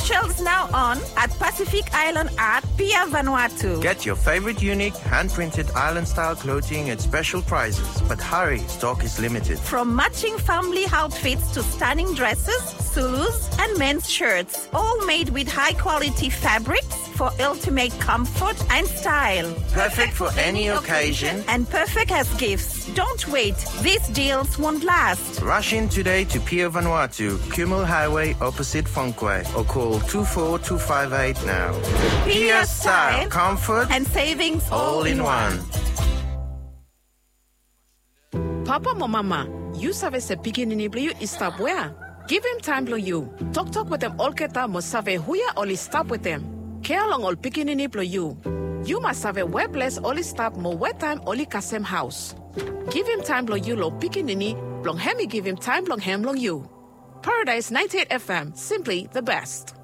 Specials now on at Pacific Island Art, Pia Vanuatu. Get your favorite unique hand-printed island-style clothing at special prices. But hurry, stock is limited. From matching family outfits to stunning dresses, Zulus, and men's shirts, all made with high-quality fabrics for ultimate comfort and style. Perfect for any occasion. And perfect as gifts. Don't wait. These deals won't last. Rush in today to Pia Vanuatu, Kumul Highway opposite Funkwe, or call 24258 now. Pia style, comfort, and savings all in one. Papa mo mama, you save se pikinini blue is stop where? Give him time blow you. Talk with them all keta mo save huya only stop with them. Care long all pikinini blow you. You must have a webless only stop mo wet time only kasem house. Give him time blow you lo pikinini, blong hemi give him time blong hem long you. Paradise 98 FM, simply the best.